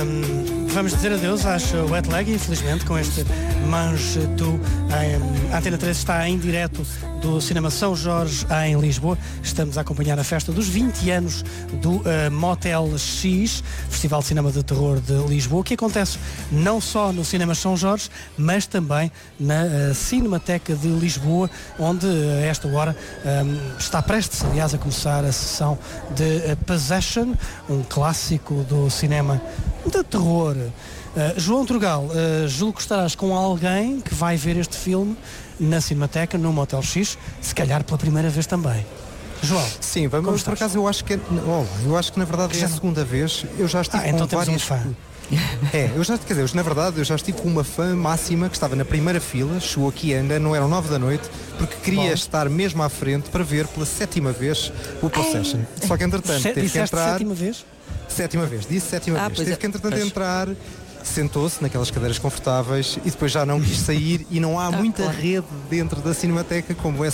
Vamos dizer adeus às wet leg, infelizmente, com este Mange Tu. A Antena 3 está em direto do Cinema São Jorge, em Lisboa. Estamos a acompanhar a festa dos 20 anos do Motel X, Festival de Cinema de Terror de Lisboa, que acontece não só no Cinema São Jorge, mas também na Cinemateca de Lisboa, onde a esta hora está prestes, aliás, a começar a sessão de Possession, um clássico do cinema de terror. João Trugal, julgo que estarás com alguém que vai ver este filme na Cinemateca, no Motel X, se calhar pela primeira vez também. João, sim, vamos, por acaso eu acho que na verdade é a segunda vez. Eu já estive então com vários fã. Na verdade eu já estive com uma fã máxima que estava na primeira fila, chegou aqui ainda, não eram 9 da noite, porque queria estar mesmo à frente para ver pela 7ª vez o Possession. Só que entretanto teve que entrar. Sétima vez? Sétima vez, disse sétima vez. Teve que entretanto entrar, sentou-se naquelas cadeiras confortáveis e depois já não quis sair e não há muita rede dentro da Cinemateca como é